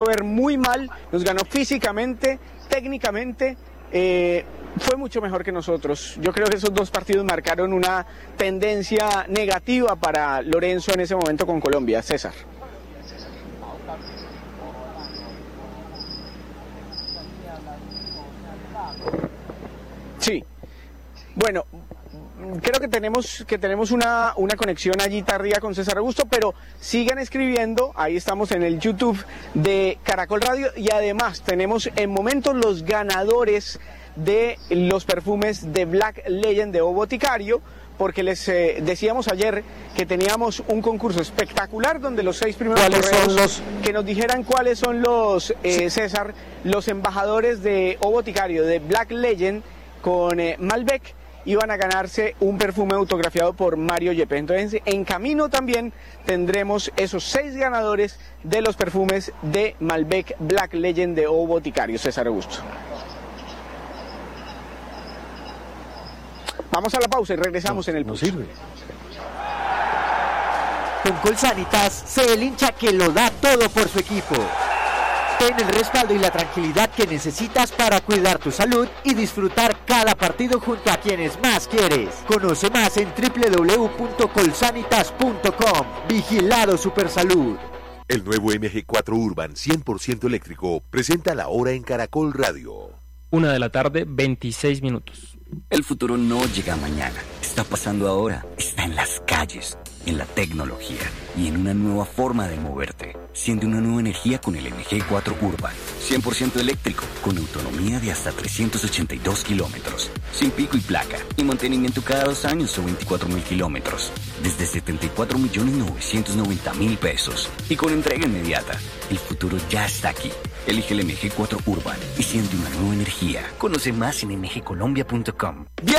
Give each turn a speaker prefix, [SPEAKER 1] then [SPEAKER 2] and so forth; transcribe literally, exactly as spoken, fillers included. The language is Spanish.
[SPEAKER 1] ver muy mal, nos ganó físicamente, técnicamente, eh, fue mucho mejor que nosotros. Yo creo que esos dos partidos marcaron una tendencia negativa para Lorenzo en ese momento con Colombia. César. Sí, bueno, creo que tenemos que tenemos una, una conexión allí tardía con César Augusto, pero sigan escribiendo, ahí estamos en el YouTube de Caracol Radio y además tenemos en momentos los ganadores de los perfumes de Black Legend de O Boticario, porque les eh, decíamos ayer que teníamos un concurso espectacular donde los seis primeros correos los... que nos dijeran cuáles son los, eh, César, los embajadores de O Boticario, de Black Legend con eh, Malbec, iban a ganarse un perfume autografiado por Mario Yepes. Entonces, en camino también tendremos esos seis ganadores de los perfumes de Malbec Black Legend de O Boticario. César Augusto. Vamos a la pausa y regresamos no, en el
[SPEAKER 2] no
[SPEAKER 1] punto.
[SPEAKER 2] Sirve.
[SPEAKER 3] Con Colsanitas, sé el hincha que lo da todo por su equipo. Ten el respaldo y la tranquilidad que necesitas para cuidar tu salud y disfrutar cada partido junto a quienes más quieres. Conoce más en doble u doble u doble u punto colsanitas punto com. Vigilado Supersalud.
[SPEAKER 4] El nuevo M G cuatro Urban cien por ciento eléctrico presenta la hora en Caracol Radio.
[SPEAKER 5] Una de la tarde, veintiséis minutos.
[SPEAKER 6] El futuro no llega mañana, está pasando ahora, está en las calles, en la tecnología y en una nueva forma de moverte. Siente una nueva energía con el M G cuatro Urban, cien por ciento eléctrico, con autonomía de hasta trescientos ochenta y dos kilómetros, sin pico y placa, y mantenimiento cada dos años o veinticuatro mil kilómetros, desde setenta y cuatro millones novecientos noventa mil pesos, y con entrega inmediata. El futuro ya está aquí. Elige el M G cuatro Urban y siente una nueva energía. Conoce más en m g colombia punto com.
[SPEAKER 1] Bien,